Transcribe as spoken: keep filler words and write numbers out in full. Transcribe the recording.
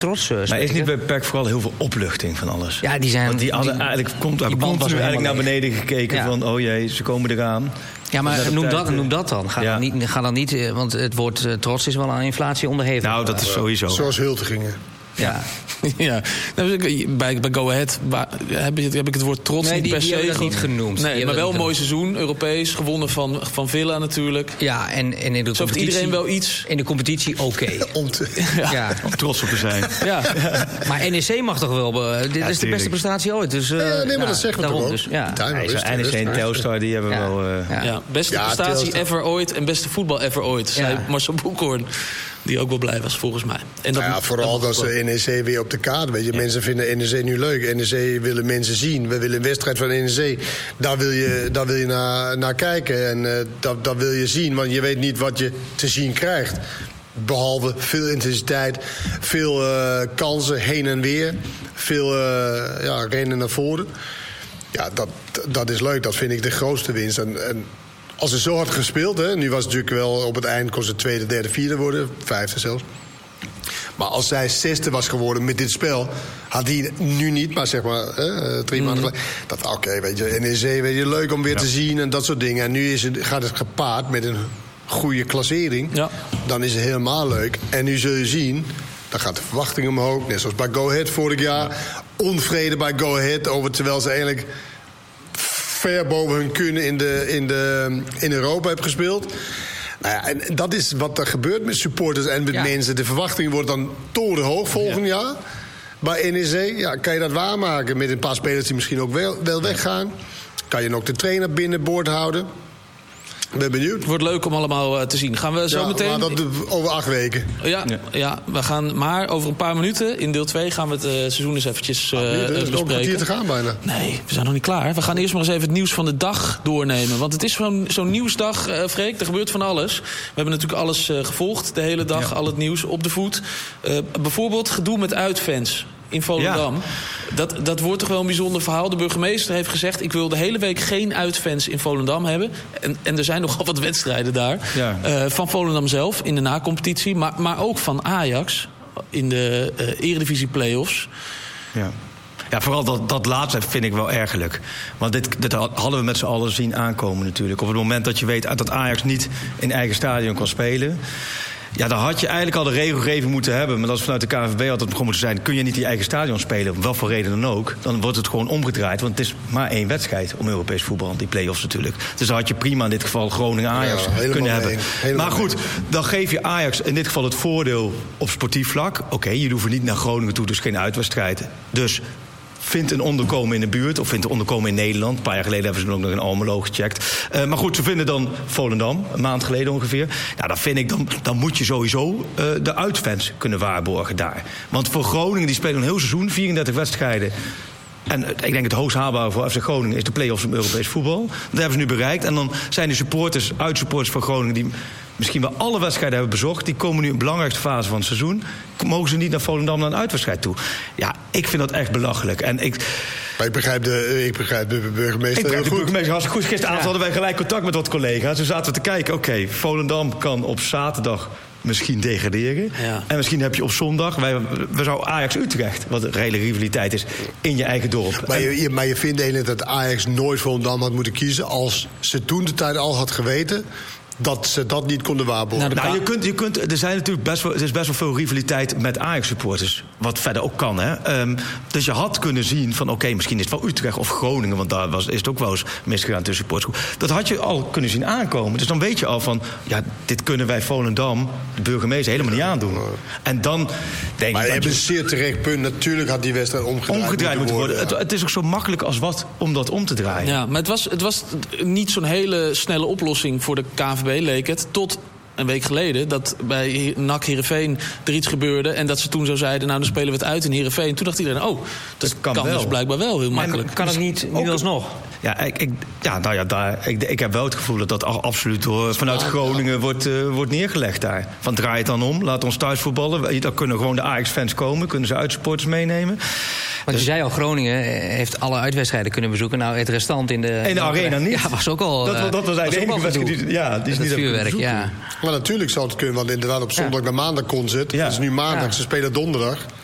trots uh, Maar is niet bij P E C vooral heel veel opluchting van alles? Ja, die zijn... Want die hadden die, eigenlijk komt, die continu eigenlijk naar beneden gekeken ja. van... oh jee, ze komen eraan. Ja, maar noem dat, noem dat dan. Ga, ja. dan niet, ga dan niet... Want het woord uh, trots is wel aan inflatie onderhevig. Nou, dat is sowieso. Zoals Hultigingen. Ja. ja. Bij, bij Go Ahead heb, je, heb ik het woord trots nee, niet die, per se. Die hebben niet genoemd. Nee, maar wel een mooi seizoen, Europees, gewonnen van, van Villa natuurlijk. Ja, en, en in de Zo heeft iedereen wel iets. In de competitie oké. Okay. Om, ja. Ja. Om trots op te zijn. ja. Maar N E C mag toch wel... Be, dit ja, is de beste prestatie ooit. Dus, uh, ja, nee, maar ja, dat zeggen we toch ook. Dus, ja. N E C en Telstar, die hebben ja. wel... Uh, ja. Ja. Beste ja, prestatie Telstar. ever ooit en beste voetbal ever ooit. Ja. Zei Marcel Boekhoorn. Die ook wel blij was, volgens mij. En dat, nou ja, vooral dat, dat ze N E C weer op de kaart. Weet je. Ja. Mensen vinden N E C nu leuk. N E C willen mensen zien. We willen een wedstrijd van N E C. Daar wil je, daar wil je naar, naar kijken. En uh, dat, dat wil je zien. Want je weet niet wat je te zien krijgt. Behalve veel intensiteit. Veel uh, kansen heen en weer. Veel uh, ja, rennen naar voren. Ja, dat, dat is leuk. Dat vind ik de grootste winst. En, en als er zo hard gespeeld, hè, nu was het natuurlijk wel op het eind kon ze tweede, derde, vierde worden, vijfde zelfs. Maar als zij zesde was geworden met dit spel, had hij nu niet, maar zeg maar hè, drie mm. maanden geleden. Dat oké, okay, weet je, N E C, weet je, leuk om weer ja. te zien en dat soort dingen. En nu is het, gaat het gepaard met een goede klassering. Ja. Dan is het helemaal leuk. En nu zul je zien, dan gaat de verwachting omhoog. Net zoals bij Go Ahead vorig jaar. Onvrede bij Go Ahead over terwijl ze eigenlijk ver boven hun kunnen in, de, in, de, in Europa hebben gespeeld. Nou ja, en dat is wat er gebeurt met supporters en met ja. mensen. De verwachting wordt dan torenhoog volgend ja. jaar. Bij N E C ja, kan je dat waarmaken met een paar spelers die misschien ook wel, wel weggaan. Kan je nog de trainer binnenboord houden. Ik ben benieuwd. Het wordt leuk om allemaal uh, te zien. Gaan we zo ja, meteen... maar dat over acht weken. Ja, ja. ja, we gaan maar over een paar minuten, in deel twee, gaan we het uh, seizoen eens eventjes uh, ah, nee, er is bespreken. nog een kwartier te gaan bijna. Nee, we zijn nog niet klaar. We gaan eerst maar eens even het nieuws van de dag doornemen. Want het is zo'n, zo'n nieuwsdag, uh, Freek. Er gebeurt van alles. We hebben natuurlijk alles uh, gevolgd, de hele dag. Ja. Al het nieuws op de voet. Uh, bijvoorbeeld gedoe met uitfans in Volendam. Ja. Dat, dat wordt toch wel een bijzonder verhaal. De burgemeester heeft gezegd, ik wil de hele week geen uitfans in Volendam hebben. En, en er zijn nogal wat wedstrijden daar. Ja. Uh, van Volendam zelf in de nacompetitie. Maar, maar ook van Ajax in de uh, Eredivisie play-offs. Ja. Ja, vooral dat, dat laatste vind ik wel ergerlijk. Want dit, dit hadden we met z'n allen zien aankomen natuurlijk. Op het moment dat je weet dat Ajax niet in eigen stadion kan spelen, ja, dan had je eigenlijk al de regelgeving moeten hebben. Maar dat is vanuit de K N V B altijd gewoon moeten zijn, kun je niet in je eigen stadion spelen, op welke reden dan ook. Dan wordt het gewoon omgedraaid. Want het is maar één wedstrijd om Europees voetbal, die play-offs natuurlijk. Dus dan had je prima in dit geval Groningen-Ajax ja, kunnen hebben. Maar goed, dan geef je Ajax in dit geval het voordeel op sportief vlak. Oké, okay, jullie hoeven niet naar Groningen toe, dus geen uitwedstrijd. Dus vindt een onderkomen in de buurt, of vindt een onderkomen in Nederland. Een paar jaar geleden hebben ze ook nog in Almelo gecheckt. Uh, maar goed, ze vinden dan Volendam, een maand geleden ongeveer. Nou, dan vind ik, dan, dan moet je sowieso uh, de uitfans kunnen waarborgen daar. Want voor Groningen, die spelen een heel seizoen, vierendertig wedstrijden. En ik denk het hoogst haalbare voor F C Groningen is de play-offs om Europees voetbal. Dat hebben ze nu bereikt. En dan zijn de supporters, uitsupporters van Groningen, die misschien wel alle wedstrijden hebben bezocht, die komen nu in de belangrijkste fase van het seizoen, mogen ze niet naar Volendam naar een uitwedstrijd toe. Ja, ik vind dat echt belachelijk. En ik, maar ik begrijp de, ik begrijp de burgemeester ik begrijp heel de goed. burgemeester hartstikke goed. Gisteravond ja. hadden wij gelijk contact met wat collega's. Toen zaten we te kijken, oké, okay, Volendam kan op zaterdag misschien degraderen. Ja. En misschien heb je op zondag, wij, we zouden Ajax-Utrecht, wat een hele rivaliteit is, in je eigen dorp. Maar je, je, maar je vindt eigenlijk dat Ajax nooit Volendam had moeten kiezen als ze toen de tijd al had geweten dat ze dat niet konden waarborgen. Nou, je kunt, je kunt, er zijn natuurlijk best wel, er is best wel veel rivaliteit met Ajax-supporters. Wat verder ook kan, hè. Um, dus je had kunnen zien van, oké, okay, misschien is het wel Utrecht of Groningen, want daar was, is het ook wel eens misgegaan tussen supporters. Dat had je al kunnen zien aankomen. Dus dan weet je al van, ja, dit kunnen wij Volendam, de burgemeester, helemaal niet aandoen. En dan denk maar ik, je hebt een zeer terecht punt. Natuurlijk had die wedstrijd omgedraaid, omgedraaid moeten worden. worden. Het, het is ook zo makkelijk als wat om dat om te draaien. Ja, maar het was, het was niet zo'n hele snelle oplossing voor de K N V B, leek het, tot een week geleden, dat bij N A C Heerenveen er iets gebeurde en dat ze toen zo zeiden, nou dan spelen we het uit in Heerenveen. Toen dacht iedereen, oh, dat, dat kan, kan dus blijkbaar wel heel makkelijk. Maar kan het niet, nu alsnog? Ja, ik, ik, ja, nou ja, daar, ik, ik heb wel het gevoel dat dat absoluut door, vanuit Groningen wordt, uh, wordt neergelegd daar. Van draai het dan om, laat ons thuis voetballen. Dan kunnen gewoon de Ajax-fans komen, kunnen ze uitsupporters meenemen. Want je zei al, Groningen heeft alle uitwedstrijden kunnen bezoeken. Nou, het restant in de, in de arena niet. Ja, was ook al. Dat, dat was eigenlijk de enige wedstrijd die, ja, die is niet vuurwerk, ja. Maar natuurlijk zou het kunnen, want inderdaad op zondag ja. naar maandag kon ze het. Ja. Het is nu maandag, ja. ze spelen donderdag.